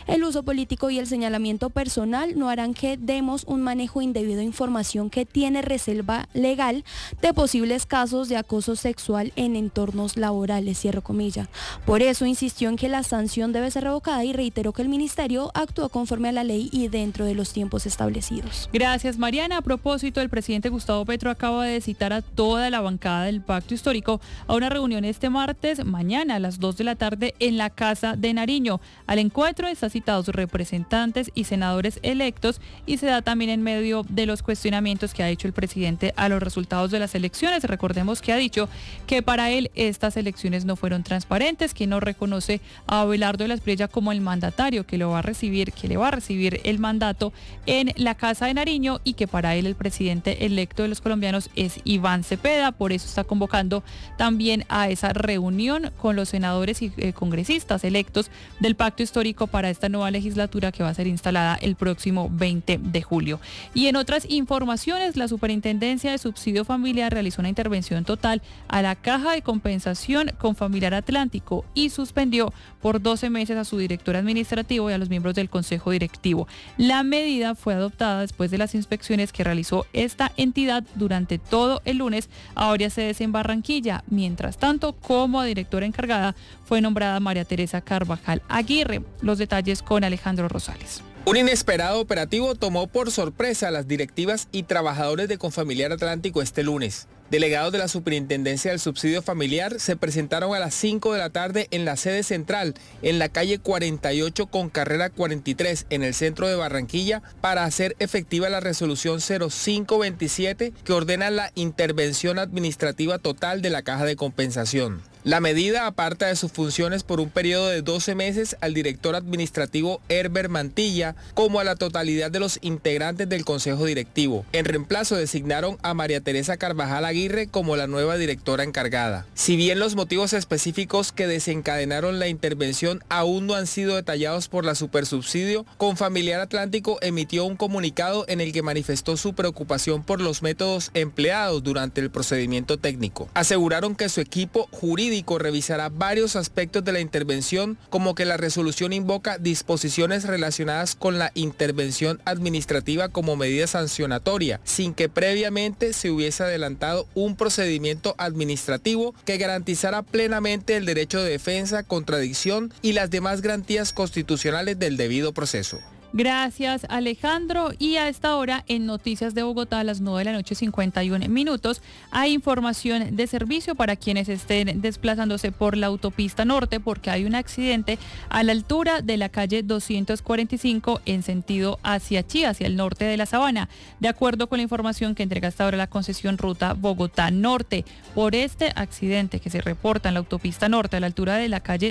El uso político y el señalamiento personal no harán que demos un manejo indebido de información que tiene reserva legal de posibles casos de acoso sexual en entornos laborales, cierro comilla. Por eso insistió en que la sanción debe ser revocada y reiteró que el ministerio actuó conforme a la ley y dentro de los tiempos establecidos. Gracias, Mariana. A propósito, el presidente Gustavo Petro acaba de citar a toda la bancada del Pacto Histórico a una reunión este martes, mañana a las 2 de la tarde en la Casa de Nariño. Al encuentro están citados representantes y senadores electos y se da también en medio de los cuestionamientos que ha hecho el presidente a los resultados de las elecciones. Recordemos que ha dicho que para él estas elecciones no fueron transparentes, que no reconoce a Abelardo de la Espriella como el mandatario que le va a recibir el mandato en la Casa de Nariño y que para él el presidente electo de los colombianos es Iván Cepeda. Por eso está convocando también a esa reunión con los senadores y congresistas electos del Pacto Histórico para esta nueva legislatura que va a ser instalada el próximo 20 de julio. Y en otras informaciones, la Superintendencia de Subsidio Familiar realizó una intervención total a la Caja de Compensación Confamiliar Atlántico y suspendió por 12 meses a su director administrativo y a los miembros del Consejo Directivo. La medida fue adoptada después de las inspecciones que realizó esta entidad durante todo el lunes a varias sedes en Barranquilla. Mientras tanto, como directora encargada fue nombrada María Teresa Carvajal Aguirre. Los detalles con Alejandro Rosales. Un inesperado operativo tomó por sorpresa a las directivas y trabajadores de Confamiliar Atlántico este lunes. Delegados de la Superintendencia del Subsidio Familiar se presentaron a las 5 de la tarde en la sede central, en la calle 48 con carrera 43, en el centro de Barranquilla, para hacer efectiva la resolución 0527 que ordena la intervención administrativa total de la Caja de Compensación. La medida aparta de sus funciones por un periodo de 12 meses al director administrativo Herbert Mantilla, como a la totalidad de los integrantes del Consejo Directivo. En reemplazo designaron a María Teresa Carvajal Aguirre como la nueva directora encargada. Si bien los motivos específicos que desencadenaron la intervención aún no han sido detallados por la Supersubsidio, Confamiliar Atlántico emitió un comunicado en el que manifestó su preocupación por los métodos empleados durante el procedimiento técnico. Aseguraron que su equipo jurídico revisará varios aspectos de la intervención, como que la resolución invoca disposiciones relacionadas con la intervención administrativa como medida sancionatoria, sin que previamente se hubiese adelantado un procedimiento administrativo que garantizara plenamente el derecho de defensa, contradicción y las demás garantías constitucionales del debido proceso. Gracias, Alejandro. Y a esta hora, en Noticias de Bogotá, a las 9 de la noche, 51 minutos, hay información de servicio para quienes estén desplazándose por la autopista norte, porque hay un accidente a la altura de la calle 245 en sentido hacia Chía, hacia el norte de la Sabana, de acuerdo con la información que entrega hasta ahora la concesión Ruta Bogotá Norte. Por este accidente que se reporta en la autopista norte, a la altura de la calle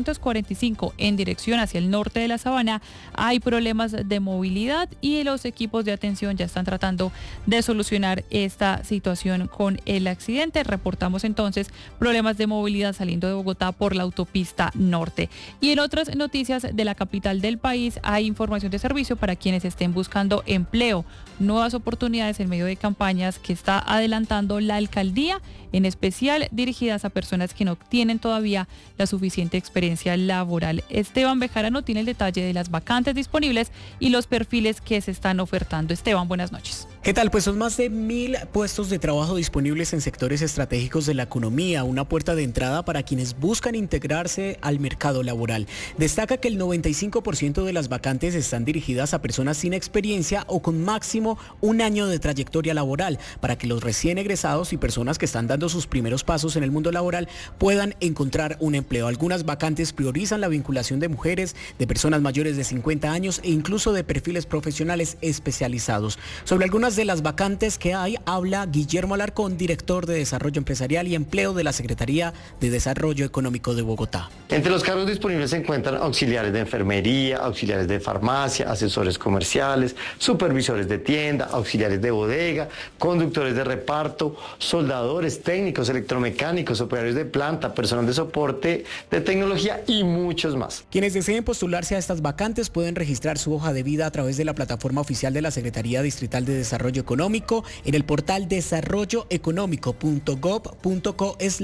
245 en dirección hacia el norte de la Sabana, hay problemas de movilidad y los equipos de atención ya están tratando de solucionar esta situación con el accidente. Reportamos entonces problemas de movilidad saliendo de Bogotá por la autopista norte. Y en otras noticias de la capital del país hay información de servicio para quienes estén buscando empleo, nuevas oportunidades en medio de campañas que está adelantando la alcaldía, en especial dirigidas a personas que no tienen todavía la suficiente experiencia laboral. Esteban Bejarano tiene el detalle de las vacantes disponibles y los perfiles que se están ofertando. Esteban, buenas noches. ¿Qué tal? Pues son más de 1,000 puestos de trabajo disponibles en sectores estratégicos de la economía, una puerta de entrada para quienes buscan integrarse al mercado laboral. Destaca que el 95% de las vacantes están dirigidas a personas sin experiencia o con máximo un año de trayectoria laboral, para que los recién egresados y personas que están dando sus primeros pasos en el mundo laboral puedan encontrar un empleo. Algunas vacantes priorizan la vinculación de mujeres, de personas mayores de 50 años e incluso de perfiles profesionales especializados. Sobre algunas de las vacantes que hay, habla Guillermo Alarcón, director de Desarrollo Empresarial y Empleo de la Secretaría de Desarrollo Económico de Bogotá. Entre los cargos disponibles se encuentran auxiliares de enfermería, auxiliares de farmacia, asesores comerciales, supervisores de tienda, auxiliares de bodega, conductores de reparto, soldadores, técnicos, electromecánicos, operarios de planta, personal de soporte de tecnología y muchos más. Quienes deseen postularse a estas vacantes pueden registrar su hoja de vida a través de la plataforma oficial de la Secretaría Distrital de Desarrollo Económico en el portal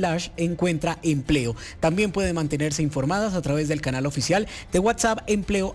desarrolloeconómico.gov.co/encuentra empleo. También pueden mantenerse informadas a través del canal oficial de WhatsApp Empleo